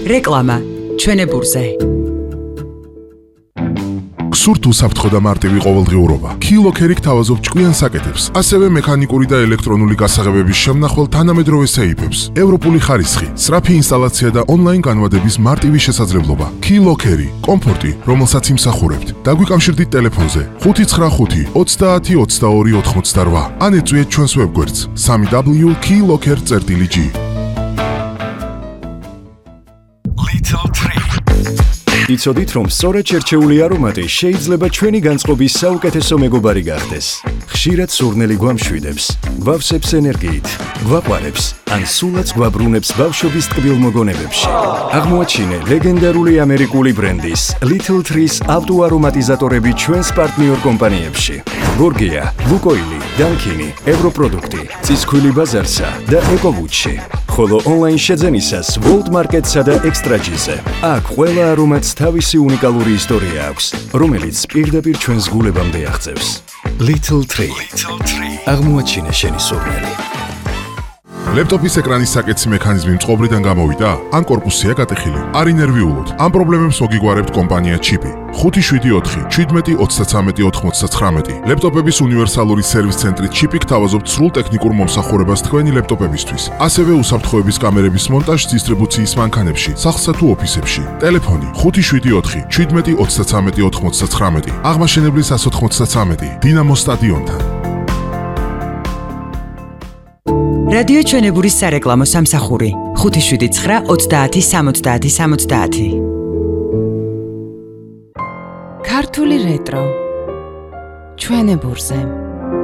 რეკლამა ჩვენებურზე. გსურთ უსაფრთხო და მარტივი ყოველდღიურობა. Keylockerი გთავაზობთ ჭკვიან საკეთებს, ასევე მექანიკური და ელექტრონული გასაღებების შემნახვალ თანამედროვე სეიფებს, ევროპული ხარისხი, სწრაფი ინსტალაცია და ონლაინ განმადების მარტივი შესაძლებლობა. Keylockerი, კომფორტი, რომელსაც იმსახურებთ. დაგვიკავშირდით ტელეფონზე 595 30 22 88 ან ეწვიეთ ჩვენს ვებგვერდს www.keylocker.gr. იცოდით, რომ სწორედ შერჩეული არომატი შეიძლება ჩვენი განწყობის საუკეთესო მეგობარი გახდეს. ხშირად სურნელი გვამშვიდებს, გვავსებს ენერგიით, გვაყვარებს, ან სულაც გვაბრუნებს ბავშვობის ტკბილ მოგონებებში. აღმოაჩინე ლეგენდარული ამერიკული ბრენდის Little Trees ავტოარომატიზატორები ჩვენს პარტნიორ კომპანიებში. გორგია, ლუკოილი, დანკინი, ევროპროდუქტი, ცისქვილი ბაზარსა და ეკოვუჩი. ხოლო ონლაინ შეძენისას World Market-სა და Extra-ზე. აქ ყველა არომატს თავისი უნიკალური ისტორია აქვს, რომელიც პირდაპირ ჩვენს გულებამდე აღწევს. Little Tree. აღმოაჩინე შენი სურნელი. ლეპტოპის ეკრანის საკეთის მექანიზმი მწყობრიდან გამოვიდა, ან კორპუსია გატეხილი. არ ინერვიულოთ. ამ პრობლემებს მოგიგგვარებთ კომპანია ჩიპი. 574 17 33 99. ლეპტოპების უნივერსალური სერვის ცენტრის ჩიპი გთავაზობთ სრულ ტექნიკურ მომსახურებას თქვენი ლეპტოპებისთვის. ასევე უსაფრთხოების კამერების მონტაჟს დისტრიბუციის მანქანებში, სახლსა თუ ოფისებში. ტელეფონი 574 17 33 99. აღმაშენებლის 193 დინამო სტადიონთან. რადიო ჩვენებურის სარეკლამო სამსახური 579 30 70 70. ქართული რეტრო ჩვენებურზე.